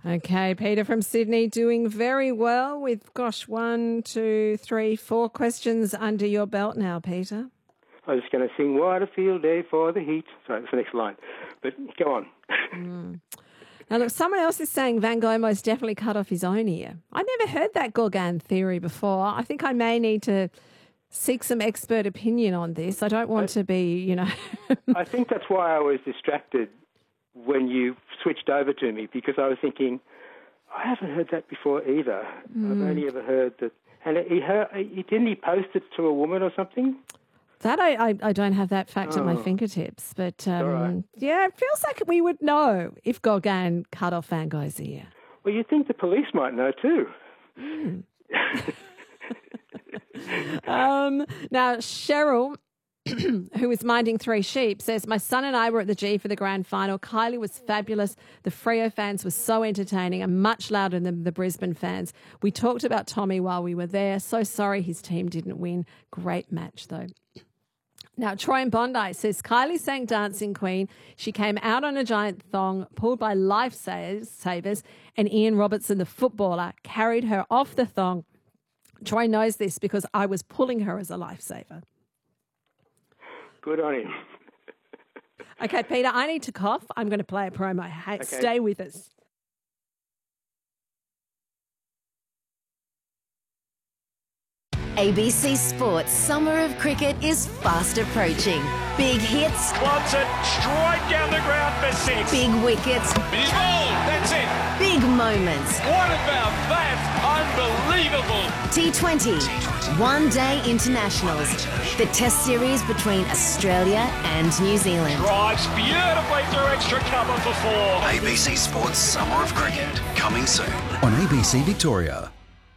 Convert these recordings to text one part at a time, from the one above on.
Okay, Peter from Sydney doing very well with, 1, 2, 3, 4 questions under your belt now, Peter. I was just going to sing What a Field Day for the Heat. Sorry, that's the next line. But go on. Now, look, someone else is saying Van Gogh most definitely cut off his own ear. I never heard that Gauguin theory before. I think I may need to seek some expert opinion on this. I don't want to be, I think that's why I was distracted when you switched over to me, because I was thinking, I haven't heard that before either. I've only ever heard that. And didn't he post it to a woman or something? That I don't have that fact at my fingertips. But, right. yeah, it feels like we would know if Gauguin cut off Van Gogh's ear. Well, you'd think the police might know too. Now, Cheryl, who is minding 3 sheep, says, my son and I were at the G for the grand final. Kylie was fabulous. The Freo fans were so entertaining and much louder than the Brisbane fans. We talked about Tommy while we were there. So sorry his team didn't win. Great match, though. Now, Troy in Bondi says, Kylie sang Dancing Queen. She came out on a giant thong pulled by lifesavers, and Ian Robertson, the footballer, carried her off the thong. Troy knows this because I was pulling her as a lifesaver. Good on him. Okay, Peter, I need to cough. I'm going to play a promo. Hey, Okay. Stay with us. ABC Sports Summer of Cricket is fast approaching. Big hits, Wants it straight down the ground for 6. big wickets, He's bowled. That's it. big moments. What about that? Unbelievable. T20, one-day internationals. The test series between Australia and New Zealand. Drives beautifully through extra cover for 4. ABC Sports Summer of Cricket, coming soon on ABC Victoria.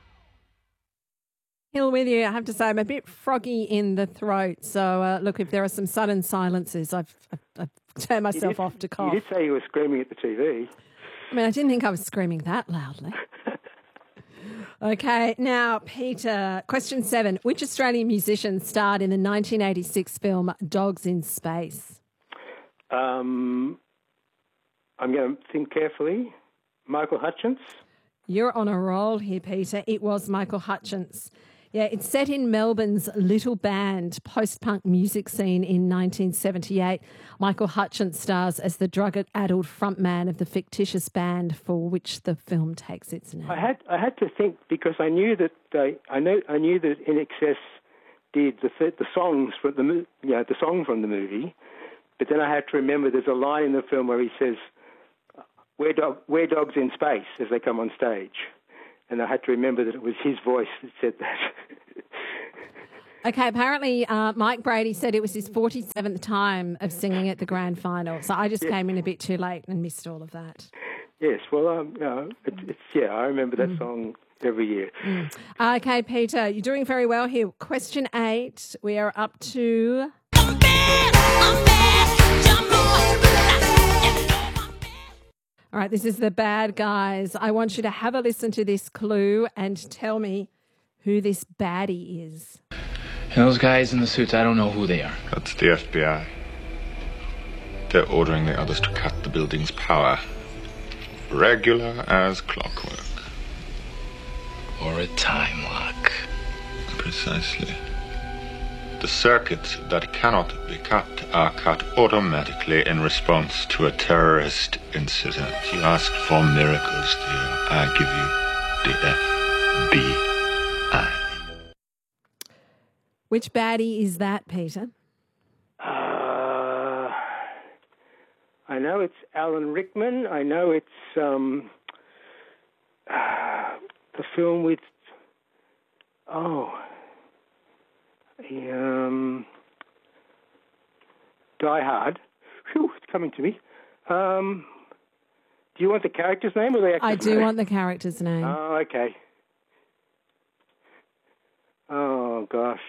Hill with you. I have to say, I'm a bit froggy in the throat. So, look, if there are some sudden silences, I've turned myself off to cough. You did say you were screaming at the TV. I mean, I didn't think I was screaming that loudly. Okay, now, Peter, question 7. Which Australian musician starred in the 1986 film Dogs in Space? I'm going to think carefully. Michael Hutchence. You're on a roll here, Peter. It was Michael Hutchence. Yeah, it's set in Melbourne's Little Band post-punk music scene in 1978. Michael Hutchence stars as the drug-addled frontman of the fictitious band for which the film takes its name. I had to think, because I knew that I knew that In Excess did the songs from the song from the movie, but then I had to remember there's a line in the film where he says, "We're dogs in space" as they come on stage. And I had to remember that it was his voice that said that. Okay, apparently Mike Brady said it was his 47th time of singing at the grand final. So I just came in a bit too late and missed all of that. Yes, well, I remember that song every year. Okay, Peter, you're doing very well here. Question 8, we are up to... All right, this is The Bad Guys. I want you to have a listen to this clue and tell me who this baddie is. Those guys in the suits, I don't know who they are. That's the FBI. They're ordering the others to cut the building's power. Regular as clockwork. Or a time lock. Precisely. The circuits that cannot be cut are cut automatically in response to a terrorist incident. You asked for miracles, dear. I give you the FBI. Which baddie is that, Peter? I know it's Alan Rickman. I know it's the film with... Die Hard. Phew, it's coming to me. Do you want the character's name or the actor's name? I do want the character's name. Oh, okay. Oh, gosh.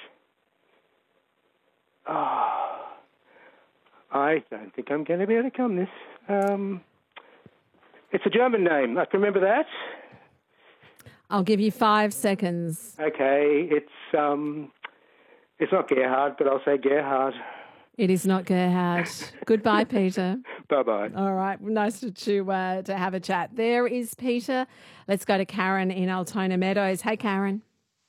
Oh, I don't think I'm going to be able to come this. It's a German name. I can remember that. I'll give you 5 seconds. Okay, it's not Gerhard, but I'll say Gerhard. It is not Gerhard. Goodbye, Peter. Bye-bye. All right. Nice to have a chat. There is Peter. Let's go to Karen in Altona Meadows. Hey, Karen.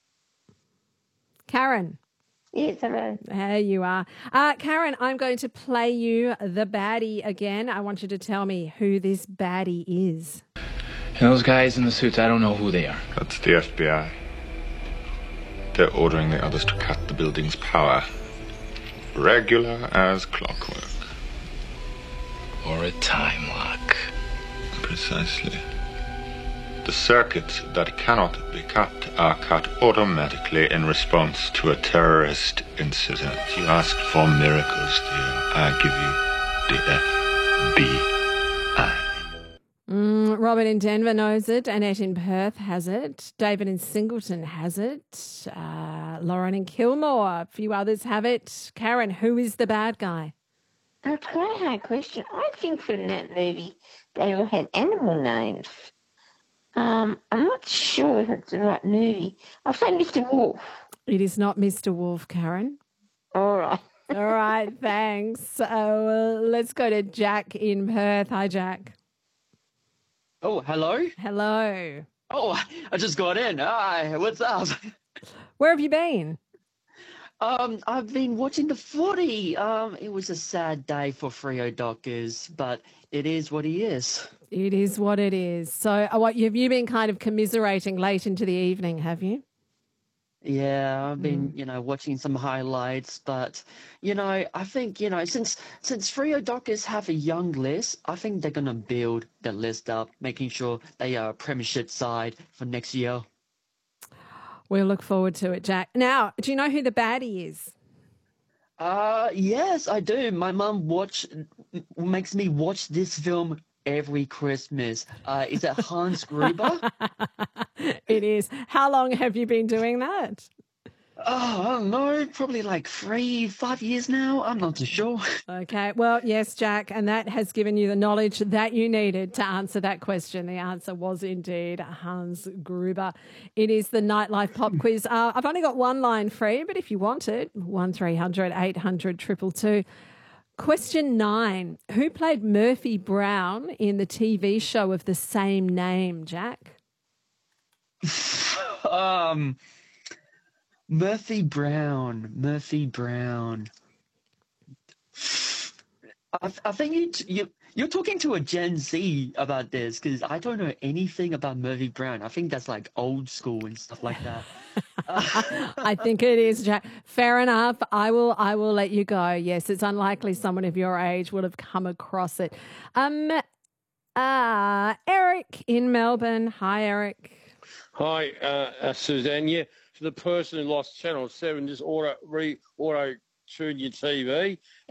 Karen. Yes, hello. There you are. Karen, I'm going to play you the baddie again. I want you to tell me who this baddie is. And those guys in the suits, I don't know who they are. That's the FBI. They're ordering the others to cut the building's power. Regular as clockwork. Or a time lock. Precisely. The circuits that cannot be cut are cut automatically in response to a terrorist incident. You asked for miracles, dear. I give you the FBI. Robert in Denver knows it. Annette in Perth has it. David in Singleton has it. Lauren in Kilmore. A few others have it. Karen, who is the bad guy? That's quite a hard question. I think from that movie they all had animal names. I'm not sure if it's the right movie. I'll say Mr. Wolf. It is not Mr. Wolf, Karen. All right. All right, thanks. Let's go to Jack in Perth. Hi, Jack. Oh, hello? Hello. Oh, I just got in. Hi, what's up? Where have you been? I've been watching the footy. It was a sad day for Freo Dockers, but it is what he is. It is what it is. So what have you been kind of commiserating late into the evening, have you? Yeah, I've been, watching some highlights, but, I think, since Freo Dockers have a young list, I think they're going to build the list up, making sure they are a premiership side for next year. We'll look forward to it, Jack. Now, do you know who the baddie is? Yes, I do. My mum makes me watch this film every Christmas. Is it Hans Gruber? It is. How long have you been doing that? Oh, I don't know. Probably like 3-5 years now. I'm not too sure. Okay. Well, yes, Jack, and that has given you the knowledge that you needed to answer that question. The answer was indeed Hans Gruber. It is the Nightlife Pop Quiz. I've only got one line free, but if you want it, 1300 800 222. Question 9. Who played Murphy Brown in the TV show of the same name, Jack? Murphy Brown. I think you're talking to a Gen Z about this because I don't know anything about Murphy Brown. I think that's like old school and stuff like that. I think it is, Jack. Fair enough. I will let you go. Yes, it's unlikely someone of your age would have come across it. Eric in Melbourne. Hi, Eric. Hi, Suzanne. Yeah, for the person who lost Channel 7, just auto tune your TV